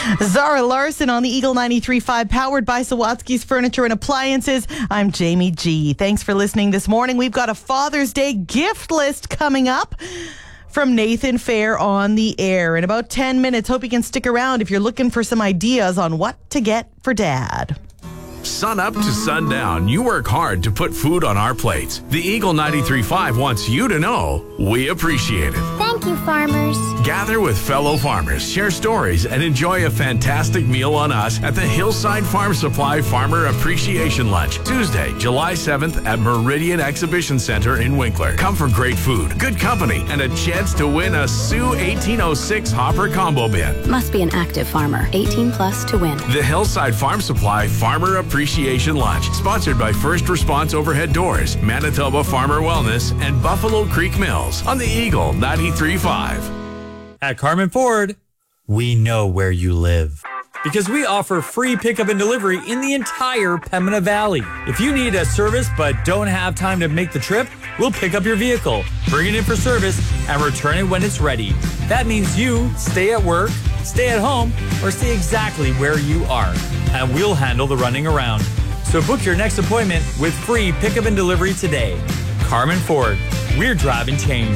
Zara Larson on the Eagle 93.5, powered by Sawatsky's Furniture and Appliances. I'm Jamie G. Thanks for listening this morning. We've got a Father's Day gift list coming up from Nathan Fair on the air in about 10 minutes. Hope you can stick around if you're looking for some ideas on what to get for Dad. Sun up to sundown, you work hard to put food on our plates. The Eagle 93.5 wants you to know we appreciate it. Thank you, farmers. Gather with fellow farmers, share stories, and enjoy a fantastic meal on us at the Hillside Farm Supply Farmer Appreciation Lunch, Tuesday, July 7th at Meridian Exhibition Center in Winkler. Come for great food, good company, and a chance to win a Sioux 1806 Hopper Combo Bin. Must be an active farmer, 18 plus to win. The Hillside Farm Supply Farmer Appreciation Lunch, sponsored by First Response Overhead Doors, Manitoba Farmer Wellness, and Buffalo Creek Mills on the Eagle 93.5. At Carmen Ford, we know where you live because we offer free pickup and delivery in the entire Pembina Valley. If you need a service but don't have time to make the trip, we'll pick up your vehicle, bring it in for service, and return it when it's ready. That means you stay at work, stay at home, or stay exactly where you are, and we'll handle the running around. So book your next appointment with free pickup and delivery today. Carmen Ford, we're driving change.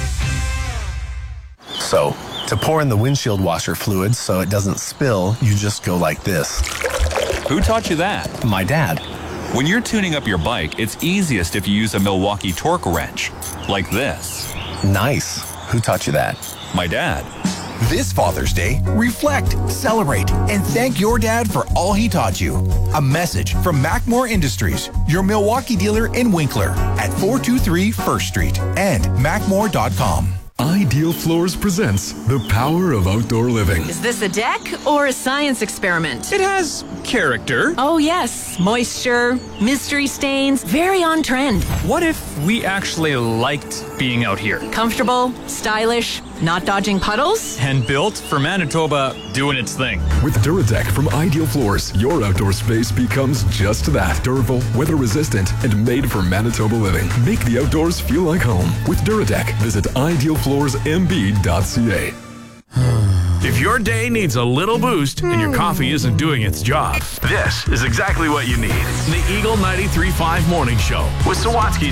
So, to pour in the windshield washer fluid so it doesn't spill, you just go like this. Who taught you that? My dad. When you're tuning up your bike, it's easiest if you use a Milwaukee torque wrench, like this. Nice. Who taught you that? My dad. This Father's Day, reflect, celebrate, and thank your dad for all he taught you. A message from Macmore Industries, your Milwaukee dealer in Winkler at 423 First Street and macmore.com. Ideal Floors presents the power of outdoor living. Is this a deck or a science experiment? It has character. Oh yes, moisture, mystery stains, very on trend. What if we actually liked being out here? Comfortable, stylish, not dodging puddles? And built for Manitoba doing its thing. With Duradeck from Ideal Floors, your outdoor space becomes just that. Durable, weather-resistant, and made for Manitoba living. Make the outdoors feel like home. With Duradeck, visit idealfloorsmb.ca. If your day needs a little boost and your coffee isn't doing its job, this is exactly what you need. The Eagle 93.5 Morning Show with Sawatsky